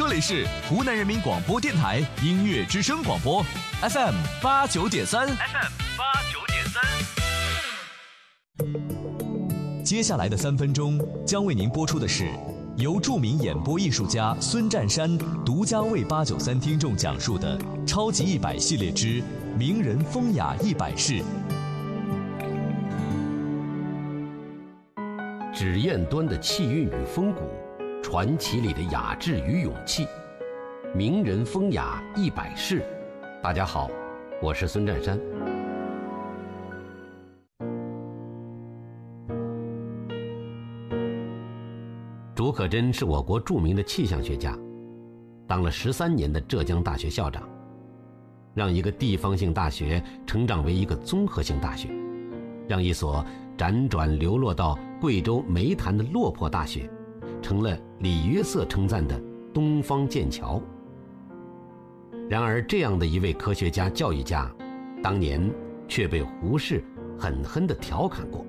这里是湖南人民广播电台音乐之声广播 FM89.3。接下来的3分钟将为您播出的是由著名演播艺术家孙占山独家为893听众讲述的超级100系列之名人风雅100事。 脂砚端的气韵与风骨，传奇里的雅致与勇气，名人风雅100事。大家好，我是孙占山。竺可桢是我国著名的气象学家，当了13年的浙江大学校长，让一个地方性大学成长为一个综合性大学，让一所辗转流落到贵州煤潭的落魄大学成了李约瑟称赞的东方剑桥。然而这样的一位科学家教育家，当年却被胡适狠狠地调侃过。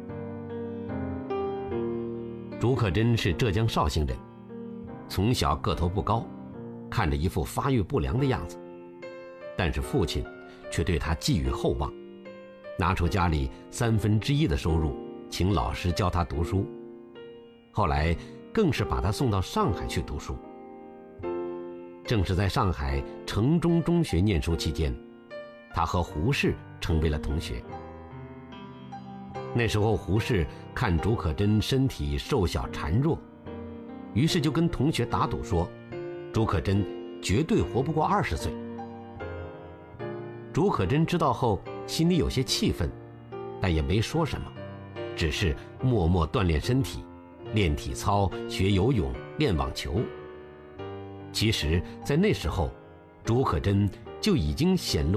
竺可桢是浙江绍兴人，从小个头不高，看着一副发育不良的样子，但是父亲却对他寄予厚望，拿出家里1/3的收入请老师教他读书，后来更是把他送到上海去读书。正是在上海城中中学念书期间，他和胡适成为了同学。那时候胡适看竺可桢身体瘦小孱弱，于是就跟同学打赌说，竺可桢绝对活不过20岁。竺可桢知道后心里有些气愤，但也没说什么，只是默默锻炼身体，练体操，学游泳，练网球。其实在那时候，竺可桢就已经显露